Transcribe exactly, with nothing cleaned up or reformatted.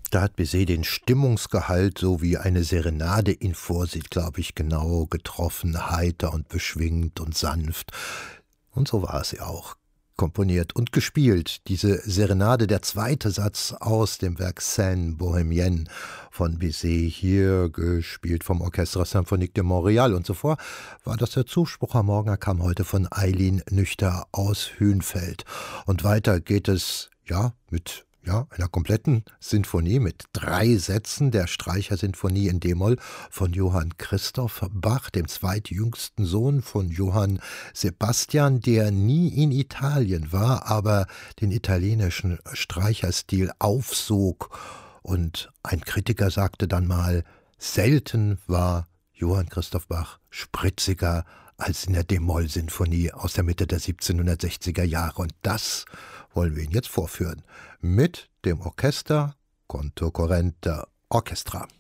Da hat Bizet den Stimmungsgehalt so wie eine Serenade ihn vorsieht, glaube ich, genau getroffen, heiter und beschwingt und sanft. Und so war es ja auch. Komponiert und gespielt, diese Serenade, der zweite Satz aus dem Werk Scène Bohémienne von Bizet, hier gespielt vom Orchestre Symphonique de Montréal. Und zuvor war das der Zuspruch am Morgen, er kam heute von Eileen Nüchter aus Hünfeld. Und weiter geht es, ja, mit Ja, einer kompletten Sinfonie mit drei Sätzen der Streichersinfonie in D-Moll von Johann Christoph Bach, dem zweitjüngsten Sohn von Johann Sebastian, der nie in Italien war, aber den italienischen Streicherstil aufsog. Und ein Kritiker sagte dann mal, selten war Johann Christoph Bach spritziger als in der D-Moll-Sinfonie aus der Mitte der siebzehnhundertsechziger Jahre. Und das wollen wir Ihnen jetzt vorführen mit dem Orchester Conto Corrente Orchestra.